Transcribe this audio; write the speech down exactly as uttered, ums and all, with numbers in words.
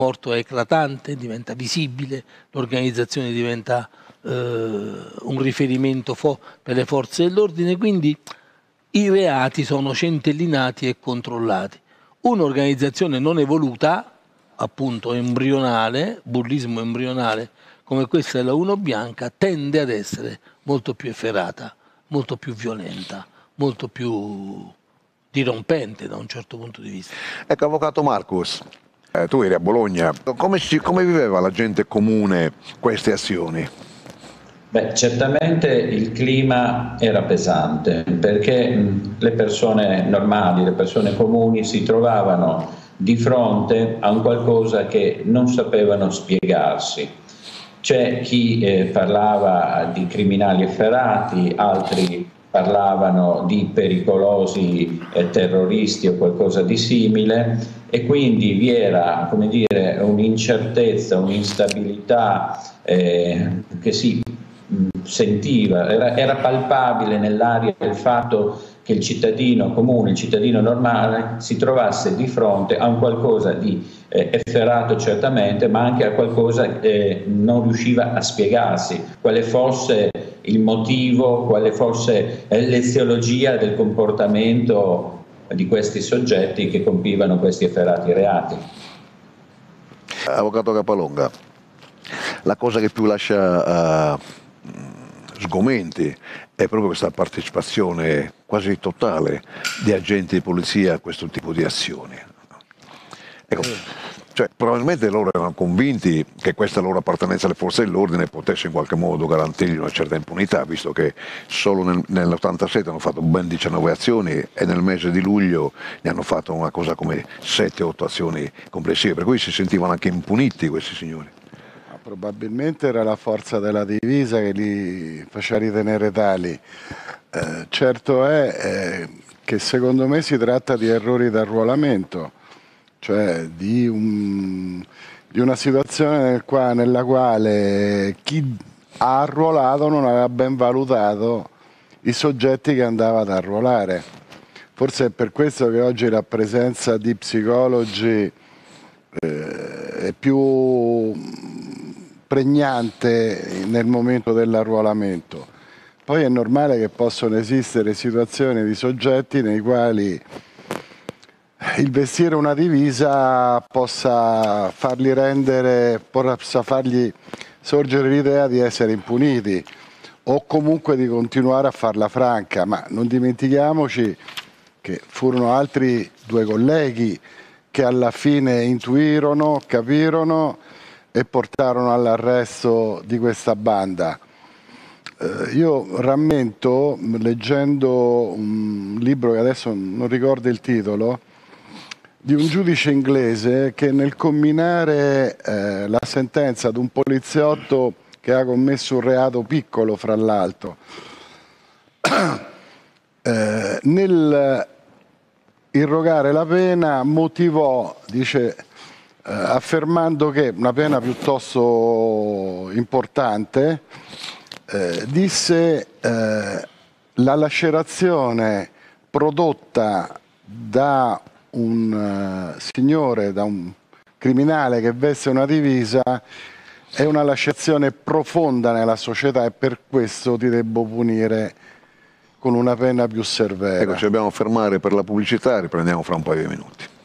morto è eclatante, diventa visibile, l'organizzazione diventa eh, un riferimento per le forze dell'ordine, quindi i reati sono centellinati e controllati. Un'organizzazione non evoluta, appunto embrionale, bullismo embrionale, come questa della Uno Bianca, tende ad essere molto più efferata, molto più violenta, molto più dirompente da un certo punto di vista. Ecco, avvocato Marcus, eh, tu eri a Bologna, come, si, come viveva la gente comune queste azioni? Beh, certamente il clima era pesante perché mh, le persone normali, le persone comuni si trovavano di fronte a un qualcosa che non sapevano spiegarsi. C'è chi eh, parlava di criminali efferati, altri parlavano di pericolosi eh, terroristi o qualcosa di simile, e quindi vi era, come dire, un'incertezza, un'instabilità eh, che si sentiva, era, era palpabile nell'aria il fatto che il cittadino comune, il cittadino normale si trovasse di fronte a un qualcosa di eh, efferato certamente, ma anche a qualcosa che eh, non riusciva a spiegarsi, quale fosse il motivo, quale fosse eh, l'eziologia del comportamento di questi soggetti che compivano questi efferati reati. Avvocato Capalonga, la cosa che più lascia uh, sgomenti è proprio questa partecipazione quasi totale di agenti di polizia a questo tipo di azioni. Ecco, cioè, probabilmente loro erano convinti che questa loro appartenenza alle forze dell'ordine potesse in qualche modo garantirgli una certa impunità, visto che solo nel, nell'ottantasette hanno fatto ben diciannove azioni e nel mese di luglio ne hanno fatto una cosa come sette otto azioni complessive, per cui si sentivano anche impuniti questi signori. Probabilmente era la forza della divisa che li faceva ritenere tali. Eh, certo è eh, che secondo me si tratta di errori d'arruolamento, cioè di, un, di una situazione nel qua, nella quale chi ha arruolato non aveva ben valutato i soggetti che andava ad arruolare. Forse è per questo che oggi la presenza di psicologi eh, è più pregnante nel momento dell'arruolamento. Poi è normale che possono esistere situazioni di soggetti nei quali il vestire una divisa possa farli rendere, possa fargli sorgere l'idea di essere impuniti o comunque di continuare a farla franca, ma non dimentichiamoci che furono altri due colleghi che alla fine intuirono, capirono e portarono all'arresto di questa banda. Eh, io rammento, leggendo un libro che adesso non ricordo il titolo, di un giudice inglese che nel comminare eh, la sentenza ad un poliziotto che ha commesso un reato piccolo, fra l'altro, eh, nel irrogare la pena motivò, dice, eh, affermando che una pena piuttosto importante, eh, disse eh, la lacerazione prodotta da un uh, signore, da un criminale che veste una divisa è una lacerazione profonda nella società e per questo ti devo punire con una pena più severa. Ecco, ci dobbiamo fermare per la pubblicità, riprendiamo fra un paio di minuti.